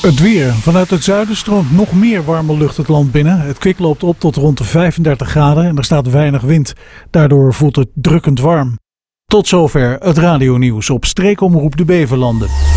Het weer. Vanuit het zuiden stroomt nog meer warme lucht het land binnen. Het kwik loopt op tot rond de 35 graden en er staat weinig wind. Daardoor voelt het drukkend warm. Tot zover het radionieuws op Streekomroep de Beverlanden.